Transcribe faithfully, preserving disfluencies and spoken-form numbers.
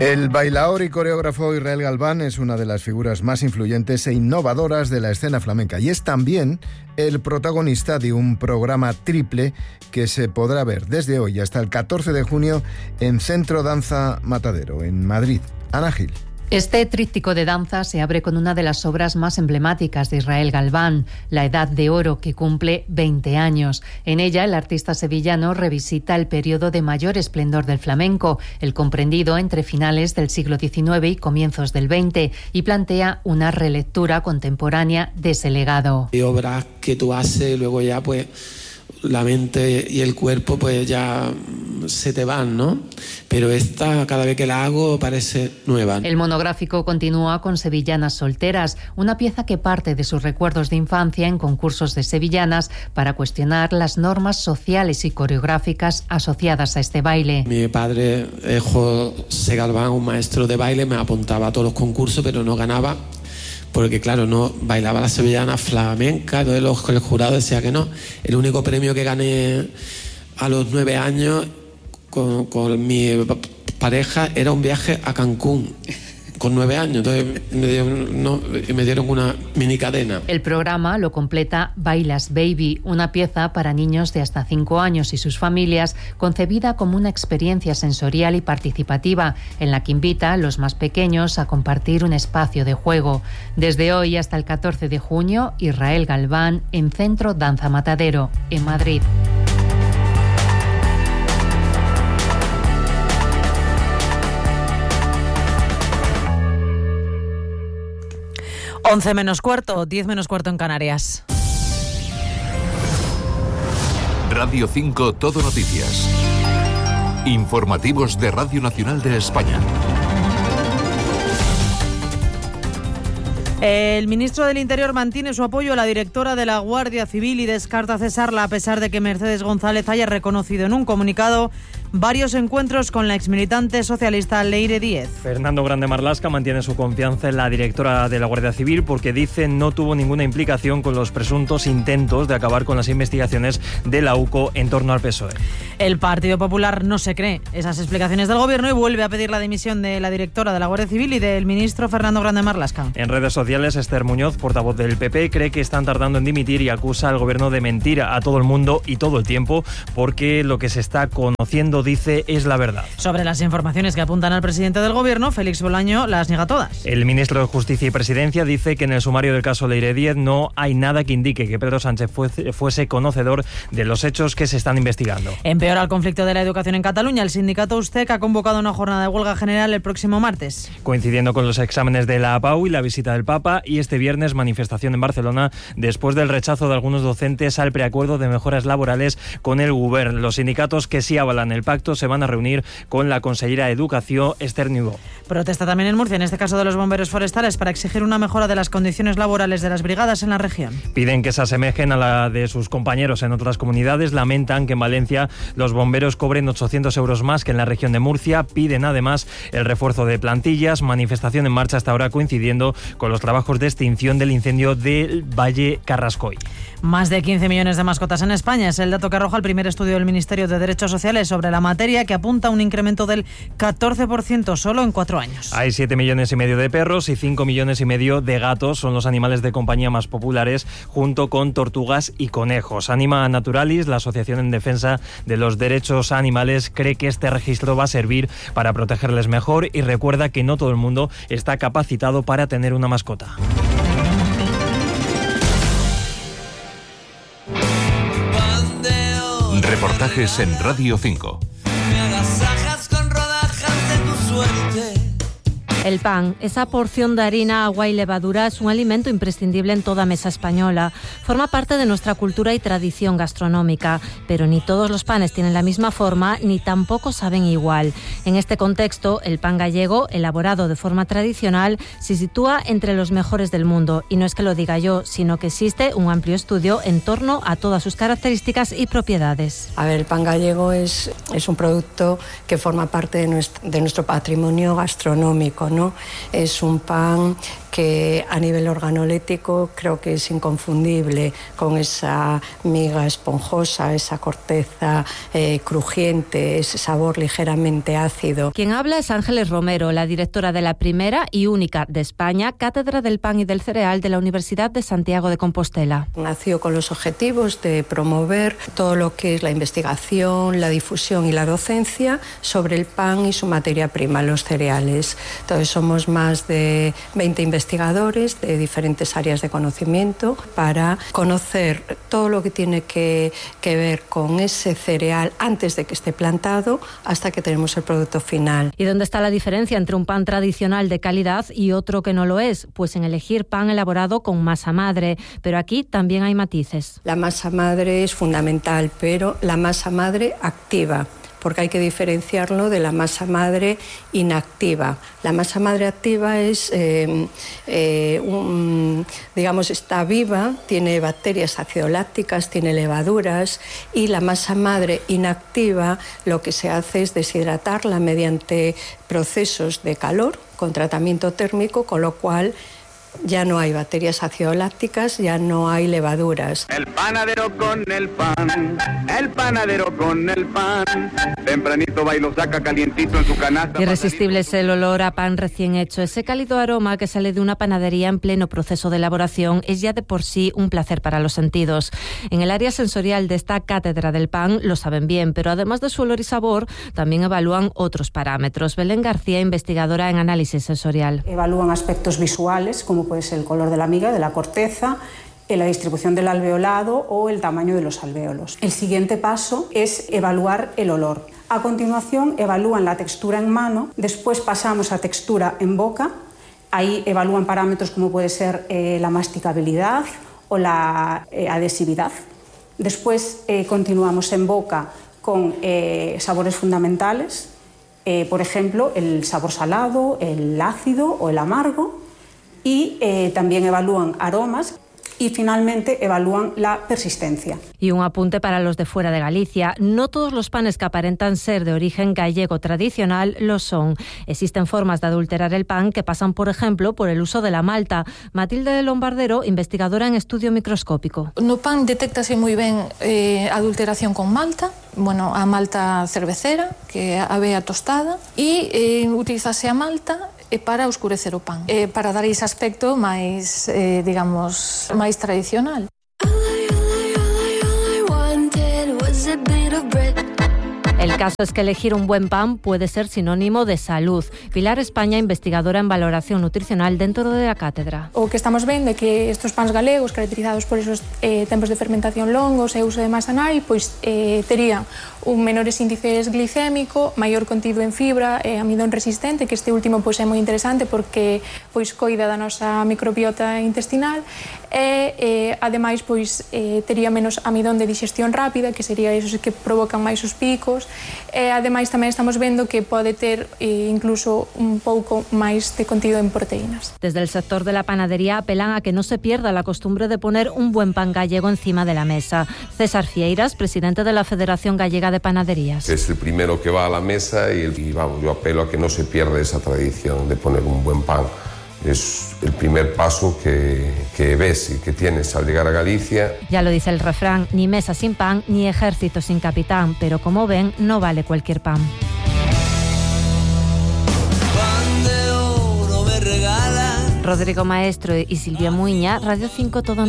El bailaor y coreógrafo Israel Galván es una de las figuras más influyentes e innovadoras de la escena flamenca y es también el protagonista de un programa triple que se podrá ver desde hoy hasta el catorce de junio en Centro Danza Matadero, en Madrid. Ana Gil. Este tríptico de danza se abre con una de las obras más emblemáticas de Israel Galván, La Edad de Oro, que cumple veinte años. En ella, el artista sevillano revisita el periodo de mayor esplendor del flamenco, el comprendido entre finales del siglo diecinueve y comienzos del veinte, y plantea una relectura contemporánea de ese legado. Hay obras que tú haces, luego ya pues la mente y el cuerpo pues ya se te van, ¿no? Pero esta, cada vez que la hago, parece nueva. El monográfico continúa con Sevillanas solteras, una pieza que parte de sus recuerdos de infancia en concursos de sevillanas para cuestionar las normas sociales y coreográficas asociadas a este baile. Mi padre, José Galván, un maestro de baile, me apuntaba a todos los concursos, pero no ganaba. Porque claro, no bailaba la sevillana flamenca, entonces los, el jurado decía que no. El único premio que gané a los nueve años con, con mi pareja era un viaje a Cancún, con nueve años, entonces me dieron, no, me dieron una mini cadena. El programa lo completa Bailas Baby, una pieza para niños de hasta cinco años y sus familias, concebida como una experiencia sensorial y participativa, en la que invita a los más pequeños a compartir un espacio de juego. Desde hoy hasta el catorce de junio, Israel Galván en Centro Danza Matadero, en Madrid. once menos cuarto, diez menos cuarto en Canarias. Radio cinco Todo Noticias. Informativos de Radio Nacional de España. El ministro del Interior mantiene su apoyo a la directora de la Guardia Civil y descarta cesarla a pesar de que Mercedes González haya reconocido en un comunicado varios encuentros con la exmilitante socialista Leire Díez. Fernando Grande Marlaska mantiene su confianza en la directora de la Guardia Civil porque dice no tuvo ninguna implicación con los presuntos intentos de acabar con las investigaciones de la U C O en torno al P S O E. El Partido Popular no se cree esas explicaciones del Gobierno y vuelve a pedir la dimisión de la directora de la Guardia Civil y del ministro Fernando Grande Marlaska. En redes sociales, Esther Muñoz, portavoz del P P, cree que están tardando en dimitir y acusa al Gobierno de mentir a todo el mundo y todo el tiempo porque lo que se está conociendo, dice, es la verdad. Sobre las informaciones que apuntan al presidente del Gobierno, Félix Bolaño las niega todas. El ministro de Justicia y Presidencia dice que en el sumario del caso Leire Díez no hay nada que indique que Pedro Sánchez fuese, fuese conocedor de los hechos que se están investigando. Empeora el conflicto de la educación en Cataluña. El sindicato USTEC ha convocado una jornada de huelga general el próximo martes. Coincidiendo con los exámenes de la A P A U y la visita del Papa, y este viernes manifestación en Barcelona después del rechazo de algunos docentes al preacuerdo de mejoras laborales con el Govern. Los sindicatos que sí avalan el pacto se van a reunir con la consellera de Educación, Esther Niubó. Protesta también en Murcia, en este caso de los bomberos forestales, para exigir una mejora de las condiciones laborales de las brigadas en la región. Piden que se asemejen a la de sus compañeros en otras comunidades. Lamentan que en Valencia los bomberos cobren ochocientos euros más que en la región de Murcia. Piden además el refuerzo de plantillas. Manifestación en marcha hasta ahora coincidiendo con los trabajos de extinción del incendio del Valle Carrascoy. Más de quince millones de mascotas en España es el dato que arroja el primer estudio del Ministerio de Derechos Sociales sobre la materia, que apunta a un incremento del catorce por ciento solo en cuatro años. Hay siete millones y medio de perros y cinco millones y medio de gatos. Son los animales de compañía más populares, junto con tortugas y conejos. Anima Naturalis, la asociación en defensa de los derechos animales, cree que este registro va a servir para protegerles mejor y recuerda que no todo el mundo está capacitado para tener una mascota. Reportajes en Radio cinco. El pan, esa porción de harina, agua y levadura, es un alimento imprescindible en toda mesa española. Forma parte de nuestra cultura y tradición gastronómica, pero ni todos los panes tienen la misma forma ni tampoco saben igual. En este contexto, el pan gallego, elaborado de forma tradicional, se sitúa entre los mejores del mundo. Y no es que lo diga yo, sino que existe un amplio estudio en torno a todas sus características y propiedades. A ver, el pan gallego es, es un producto que forma parte de nuestro, de nuestro patrimonio gastronómico, ¿no? Es un pan que a nivel organoléptico creo que es inconfundible, con esa miga esponjosa, esa corteza eh, crujiente, ese sabor ligeramente ácido. Quien habla es Ángeles Romero, la directora de la primera y única de España Cátedra del Pan y del Cereal de la Universidad de Santiago de Compostela. Nació con los objetivos de promover todo lo que es la investigación, la difusión y la docencia sobre el pan y su materia prima, los cereales. Entonces somos más de veinte investigadores de diferentes áreas de conocimiento para conocer todo lo que tiene que, que ver con ese cereal antes de que esté plantado hasta que tenemos el producto final. ¿Y dónde está la diferencia entre un pan tradicional de calidad y otro que no lo es? Pues en elegir pan elaborado con masa madre, pero aquí también hay matices. La masa madre es fundamental, pero la masa madre activa, porque hay que diferenciarlo de la masa madre inactiva. La masa madre activa es, eh, eh, un, digamos, está viva, tiene bacterias acidolácticas, tiene levaduras, y la masa madre inactiva lo que se hace es deshidratarla mediante procesos de calor con tratamiento térmico, con lo cual ya no hay bacterias acidolácticas, ya no hay levaduras. El panadero con el pan, el panadero con el pan, tempranito va y lo saca calientito en su canasta. Irresistible es el olor a pan recién hecho. Ese cálido aroma que sale de una panadería en pleno proceso de elaboración es ya de por sí un placer para los sentidos. En el área sensorial de esta cátedra del pan lo saben bien, pero además de su olor y sabor, también evalúan otros parámetros. Belén García, investigadora en análisis sensorial. Evalúan aspectos visuales, como puede ser el color de la miga, de la corteza, la distribución del alveolado o el tamaño de los alvéolos. El siguiente paso es evaluar el olor. A continuación evalúan la textura en mano, después pasamos a textura en boca. Ahí evalúan parámetros como puede ser eh, la masticabilidad o la eh, adhesividad. Después eh, continuamos en boca con eh, sabores fundamentales, eh, por ejemplo el sabor salado, el ácido o el amargo. Y eh, también evalúan aromas y finalmente evalúan la persistencia. Y un apunte para los de fuera de Galicia. No todos los panes que aparentan ser de origen gallego tradicional lo son. Existen formas de adulterar el pan que pasan, por ejemplo, por el uso de la malta. Matilde Lombardero, investigadora en estudio microscópico. No pan detéctase moi ben eh, adulteración con malta, bueno, a malta cervecera, que é a avea tostada, e eh, utilizase a malta para oscurecer o pan, eh, para dar ese aspecto máis, eh, digamos, máis tradicional. El caso es que elegir un buen pan puede ser sinónimo de salud. Pilar España, investigadora en valoración nutricional dentro de la cátedra. O que estamos vendo é que estos pans galegos, caracterizados por esos eh, tempos de fermentación longos e uso de masa nai, pois eh, terían un menores índices glicémico, maior contido en fibra e amidón resistente, que este último pois é moi interesante porque pois coida da nosa microbiota intestinal e eh, ademais pois eh, tería menos amidón de digestión rápida, que sería esos que provocan máis os picos. E ademais tamén estamos vendo que pode ter eh, incluso un pouco máis de contido en proteínas. Desde el sector de la panadería apelan a que no se pierda la costumbre de poner un buen pan gallego encima de la mesa. César Fieiras, presidente de la Federación Gallega de Panaderías. Es el primero que va a la mesa y, y vamos, yo apelo a que no se pierda esa tradición de poner un buen pan. Es el primer paso que, que ves y que tienes al llegar a Galicia. Ya lo dice el refrán, ni mesa sin pan, ni ejército sin capitán, pero como ven, no vale cualquier pan. Pan de oro me regala. Rodrigo Maestro y Silvia Muiña, Radio cinco Todo